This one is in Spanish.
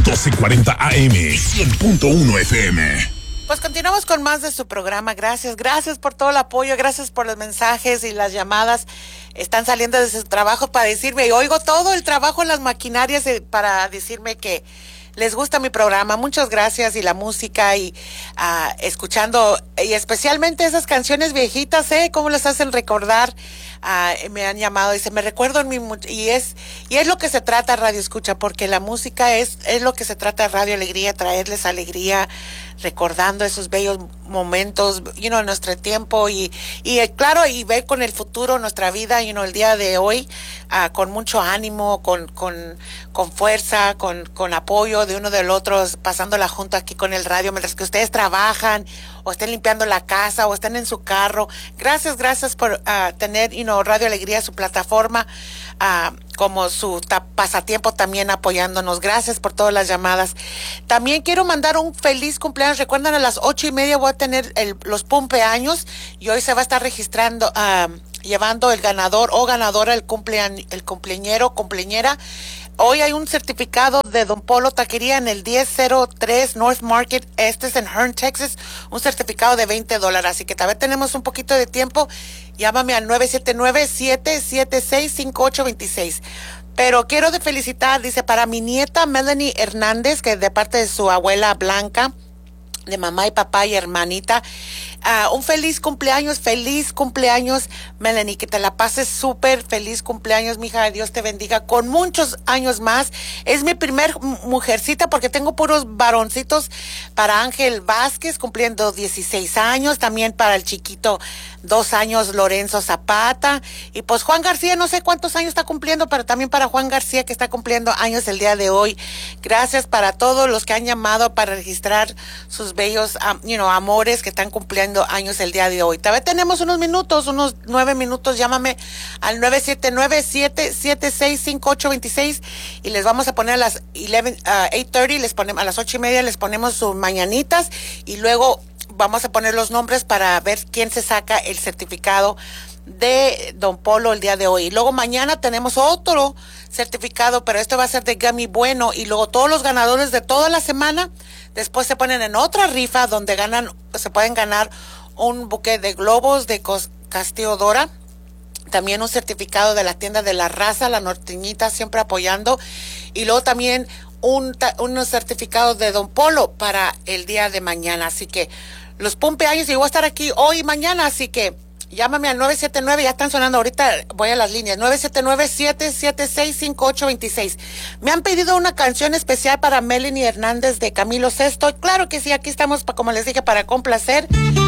1240 AM, 100.1 FM. Pues continuamos con más de su programa. Gracias por todo el apoyo, gracias por los mensajes y las llamadas. Están saliendo de su trabajo para decirme, y oigo todo el trabajo en las maquinarias para decirme que les gusta mi programa. Muchas gracias, y la música, y escuchando, y especialmente esas canciones viejitas, cómo les hacen recordar. Me han llamado, dice, me recuerdo en y es lo que se trata Radio Escucha, porque la música es lo que se trata Radio Alegría, traerles alegría, recordando esos bellos momentos, en nuestro tiempo, y claro, y ver con el futuro nuestra vida, el día de hoy, con mucho ánimo, con fuerza, con apoyo de uno del otro, pasándola junto aquí con el radio, mientras que ustedes trabajan, o estén limpiando la casa, o estén en su carro. Gracias por tener, Radio Alegría, su plataforma, como su pasatiempo, también apoyándonos. Gracias por todas las llamadas. También quiero mandar un feliz cumpleaños. Recuerden, a las 8:30 voy a tener los cumpleaños, y hoy se va a estar registrando, llevando el ganador o ganadora, el cumpleañero, cumpleañera. Hoy hay un certificado de Don Polo Taquería en el 1003 North Market. Este es en Hearn, Texas. Un certificado de $20. Así que todavía tenemos un poquito de tiempo. Llámame al 979-776-5826. Pero quiero felicitar, dice, para mi nieta Melanie Hernández, que de parte de su abuela Blanca, de mamá y papá y hermanita, un feliz cumpleaños, Melanie, que te la pases súper, feliz cumpleaños, mija, Dios te bendiga, con muchos años más. Es mi primer mujercita, porque tengo puros varoncitos. Para Ángel Vázquez, cumpliendo 16 años, también para el chiquito, 2 años, Lorenzo Zapata, y pues Juan García, no sé cuántos años está cumpliendo, pero también para Juan García, que está cumpliendo años el día de hoy. Gracias para todos los que han llamado para registrar sus bellos, amores que están cumpliendo años el día de hoy. Todavía tenemos unos 9 minutos. Llámame al 979-776-5826, y les vamos a poner a las 8:30, les ponemos a las 8:30, les ponemos sus mañanitas, y luego vamos a poner los nombres para ver quién se saca el certificado de Don Polo el día de hoy. Y luego mañana tenemos otro certificado, pero esto va a ser de Gummy Bueno, y luego todos los ganadores de toda la semana después se ponen en otra rifa donde se pueden ganar un buque de globos de Castillo Dora, también un certificado de la tienda de La Raza, la norteñita, siempre apoyando, y luego también unos certificados de Don Polo para el día de mañana. Así que los cumpleaños, y voy a estar aquí hoy y mañana, así que llámame al 979, ya están sonando ahorita, voy a las líneas, 979-776-5826. Me han pedido una canción especial para Melanie Hernández de Camilo Sesto. Claro que sí, aquí estamos, como les dije, para complacer.